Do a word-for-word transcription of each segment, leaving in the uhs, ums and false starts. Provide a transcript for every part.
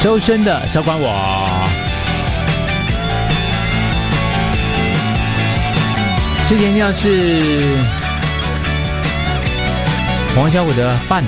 周深的少管我。之前要是黄小琥的伴。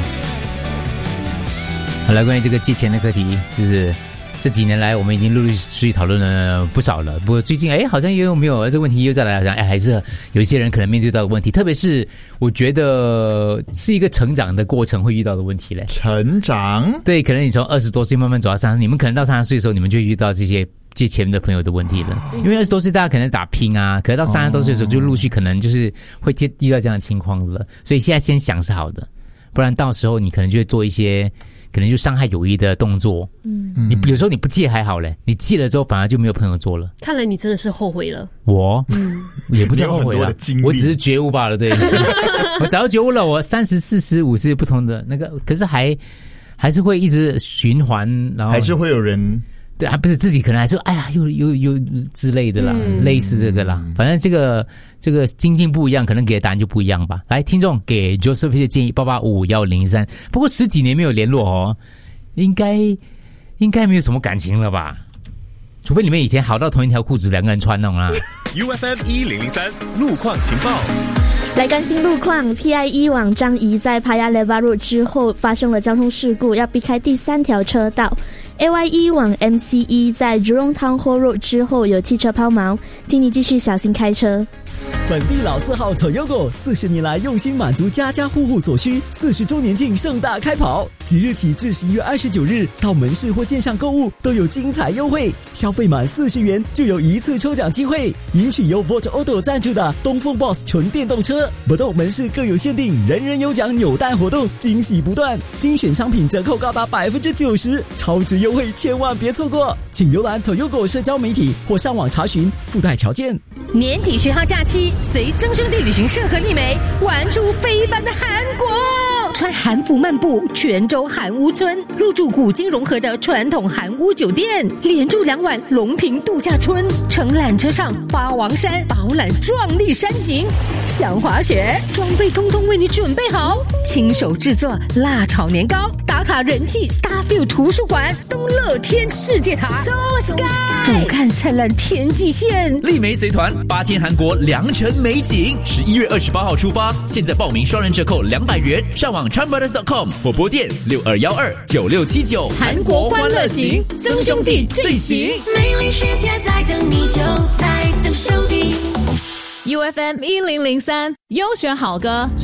好了，关于这个借钱的课题，就是这几年来我们已经陆陆续续讨论了不少了。不过最近哎，好像又没有这个问题又再来，好像哎还是有一些人可能面对到的问题，特别是我觉得是一个成长的过程会遇到的问题嘞。 成长， 对，可能你从二十多岁慢慢走到三十，你们可能到三十岁的时候，你们就遇到这些借钱的朋友的问题了。因为二十多岁大家可能打拼啊，可是到三十多岁的时候就陆续可能就是会接遇到这样的情况了。所以现在先想是好的，不然到时候你可能就会做一些。可能就伤害友谊的动作，嗯，你有时候你不借还好嘞，你借了之后反而就没有朋友做了。 看来你真的是后悔了。 我，嗯，也不叫后悔了，我只是觉悟罢了。对，我早就觉悟了。我三十、四十、五十不同的那个，可是还还是会一直循环，然后还是会有人。 对，还不是自己可能还是哎呀，又又又之类的啦，嗯、类似这个啦。反正这个这个精进不一样，可能给的答案就不一样吧。来，听众给 Joseph 的建议八八五五一零三。不过十几年没有联络哦，应该应该没有什么感情了吧？除非你们以前好到同一条裤子，两个人穿那种啦。 U F M 一零零三路况情报。 来关心路况 ，P I E 往樟宜在 Paya Lebar Road 之后发生了交通事故，要避开第三条车道。A Y E 往 M C E 在 Jurong Town Hall Road 之后有汽车抛锚，请你继续小心开车。 本地老字号 Toyota 四十年来用心满足家家户户所需，四十周年庆盛大开跑，即日起至十一月二十九日，到门市或线上购物都有精彩优惠，消费满四十元就有一次抽奖机会，赢取由 Volt Auto 赞助的东风 Boss 纯电动车。不动门市更有限定人人有奖扭蛋活动，惊喜不断，精选商品折扣高达百分之九十，超值优惠千万别错过，请浏览 Toyota 社交媒体或上网查询附带条件。 年底十号假期，随曾兄弟旅行社和丽梅玩出非凡的韩国，穿韩服漫步泉州韩屋村，入住古今融合的传统韩屋酒店，连住两晚龙平度假村，乘缆车上八王山饱览壮丽山景，想滑雪装备通通为你准备好，亲手制作辣炒年糕，打卡人气 Starfield 图书馆，东乐天世界塔 So Sky， 俯瞰灿烂天际线， 丽梅随团八天韩国良辰美景，十一月二十八号出发，现在报名双人折扣两百元，上网 Chan Brothers dot com 或拨电六二一二九六七九。 韩国欢乐行，曾兄弟最行， 美丽世界在等你，就在曾兄弟。 U F M 一零零三优选好歌。